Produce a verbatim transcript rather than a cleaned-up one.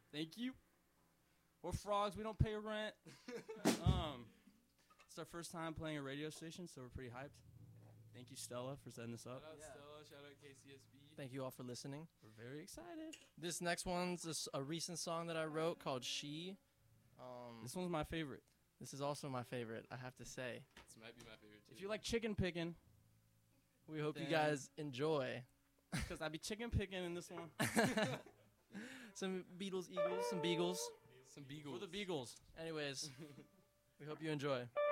Thank you. We're frogs. We don't pay rent. um, it's our first time playing a radio station, so we're pretty hyped. Thank you, Stella, for setting this up. Shout out Yeah. Stella. Shout out K C S B. Thank you all for listening. We're very excited. This next one's a, s- a recent song that I wrote called She. Um, This one's my favorite. this is also my favorite, I have to say. This might be my favorite too. If you like chicken picking, We hope you Then- guys enjoy. because I be chicken picking in this one. Some Beatles, Eagles, some Beagles. some Beagles. For the Beagles. Anyways, we hope you enjoy.